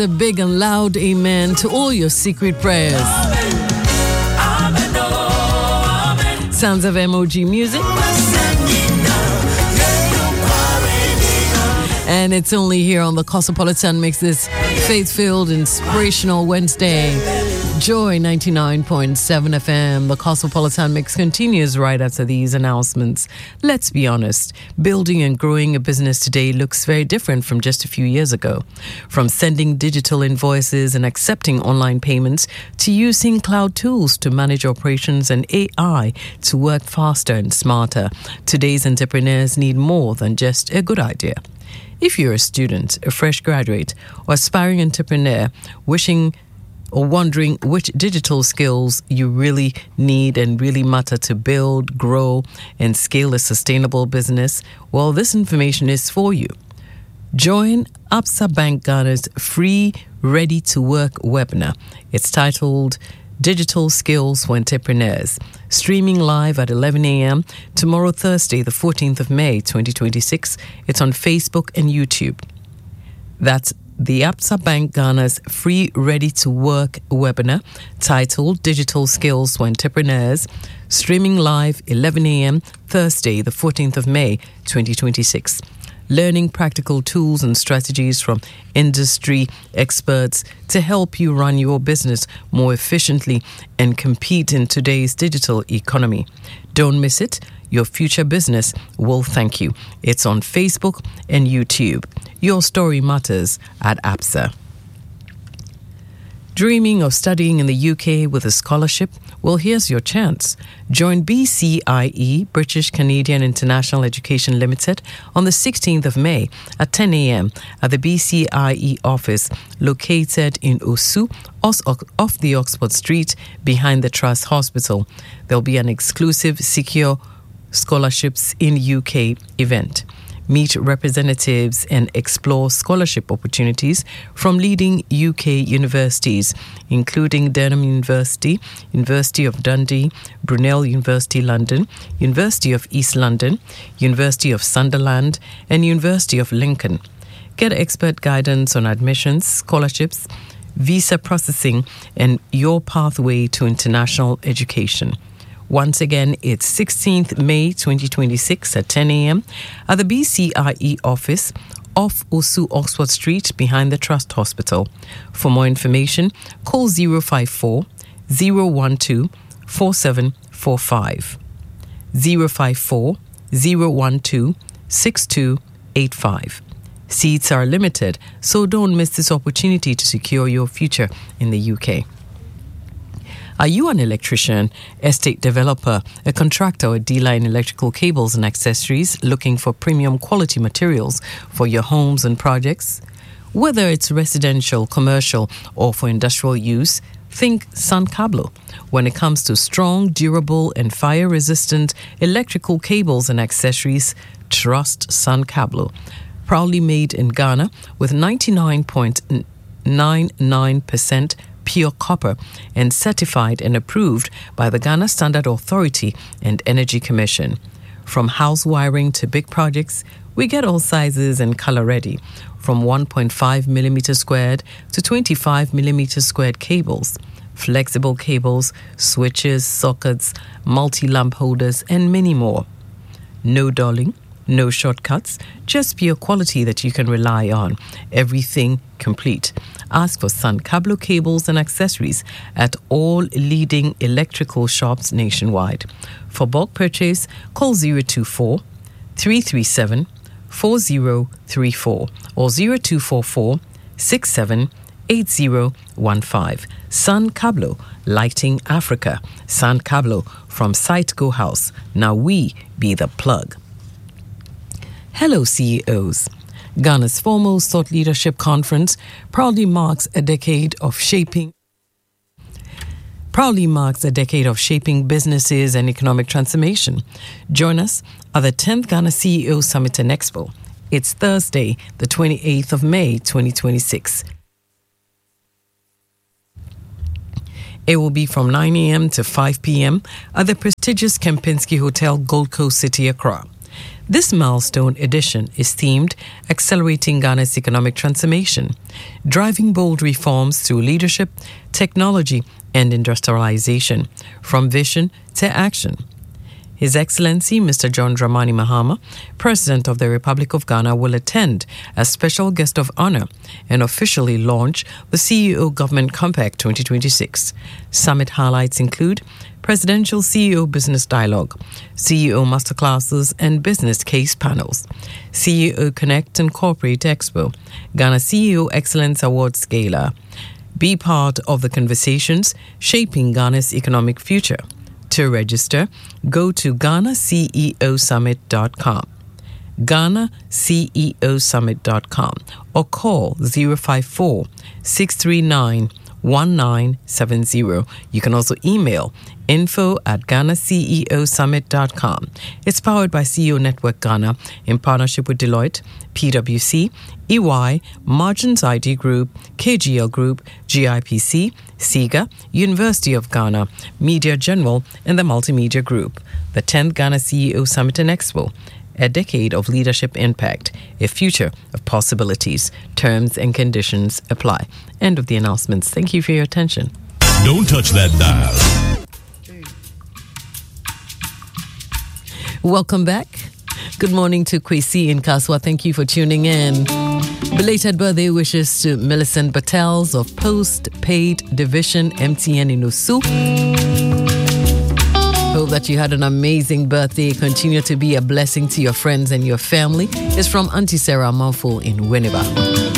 A big and loud amen to all your secret prayers. Sounds of MOG music. And it's only here on the Cosmopolitan Mix this faith-filled, inspirational Wednesday. Joy 99.7 FM. The Cosmopolitan Mix continues right after these announcements. Let's be honest, building and growing a business today looks very different from just a few years ago. From sending digital invoices and accepting online payments to using cloud tools to manage operations and AI to work faster and smarter, today's entrepreneurs need more than just a good idea. If you're a student, a fresh graduate, or aspiring entrepreneur wishing or wondering which digital skills you really need and really matter to build, grow, and scale a sustainable business, well, this information is for you. Join Absa Bank Ghana's free Ready to Work webinar. It's titled Digital Skills for Entrepreneurs, streaming live at 11 a.m. tomorrow, Thursday, the 14th of May, 2026. It's on Facebook and YouTube. That's the Absa Bank Ghana's free Ready to Work webinar titled Digital Skills for Entrepreneurs, streaming live 11 a.m. Thursday, the 14th of May, 2026. Learning practical tools and strategies from industry experts to help you run your business more efficiently and compete in today's digital economy. Don't miss it. Your future business will thank you. It's on Facebook and YouTube. Your story matters at ABSA. Dreaming of studying in the UK with a scholarship? Well, here's your chance. Join BCIE, British Canadian International Education Limited, on the 16th of May at 10 a.m. at the BCIE office located in Osu, off the Oxford Street behind the Trust Hospital. There'll be an exclusive Secure Scholarships in UK event. Meet representatives and explore scholarship opportunities from leading UK universities, including Durham University, University of Dundee, Brunel University London, University of East London, University of Sunderland, and University of Lincoln. Get expert guidance on admissions, scholarships, visa processing, and your pathway to international education. Once again, it's 16th May 2026 at 10 a.m. at the BCIE office off Osu Oxford Street behind the Trust Hospital. For more information, call 054 012 4745. 054 012 6285. Seats are limited, so don't miss this opportunity to secure your future in the UK. Are you an electrician, estate developer, a contractor or dealer in electrical cables and accessories looking for premium quality materials for your homes and projects? Whether it's residential, commercial, or for industrial use, think San Cablo. When it comes to strong, durable, and fire-resistant electrical cables and accessories, trust San Cablo. Proudly made in Ghana with 99.99% pure copper and certified and approved by the Ghana Standard Authority and Energy Commission. From house wiring to big projects, we get all sizes and color ready, from 1.5 millimeter squared to 25 millimeter squared cables, flexible cables, switches, sockets, multi-lamp holders, and many more. No dulling, no shortcuts, just pure quality that you can rely on. Everything complete. Ask for San Cablo cables and accessories at all leading electrical shops nationwide. For bulk purchase, call 024 337 4034 or 0244 678015. San Cablo, lighting Africa. San Cablo from Site Go House. Now we be the plug. Hello, CEOs. Ghana's foremost thought leadership conference proudly marks a decade of shaping businesses and economic transformation. Join us at the 10th Ghana CEO Summit and Expo. It's Thursday, the 28th of May, 2026. It will be from 9 a.m. to 5 p.m. at the prestigious Kempinski Hotel, Gold Coast City, Accra. This milestone edition is themed Accelerating Ghana's Economic Transformation, driving bold reforms through leadership, technology, and industrialization, from vision to action. His Excellency Mr. John Dramani Mahama, President of the Republic of Ghana, will attend as special guest of honor and officially launch the CEO Government Compact 2026. Summit highlights include Presidential CEO Business Dialogue, CEO Masterclasses and Business Case Panels, CEO Connect and Corporate Expo, Ghana CEO Excellence Awards Gala. Be part of the conversations shaping Ghana's economic future. To register, go to GhanaCEOSummit.com, GhanaCEOSummit.com, or call 054 639 1970. You can also email info@GhanaCEOSummit.com. It's powered by CEO Network Ghana in partnership with Deloitte, PwC, EY, Margins ID Group, KGL Group, GIPC, SIGA, University of Ghana, Media General, and the Multimedia Group. The 10th Ghana CEO Summit and Expo. A decade of leadership impact, a future of possibilities. Terms and conditions apply. End of the announcements. Thank you for your attention. Don't touch that dial. Welcome back. Good morning to Kwesi in Kaswa. Thank you for tuning in. Belated birthday wishes to Millicent Battels of Post-Paid Division MTN in Osu. Hope that you had an amazing birthday. Continue to be a blessing to your friends and your family. It's from Auntie Sarah Manful in Winneba.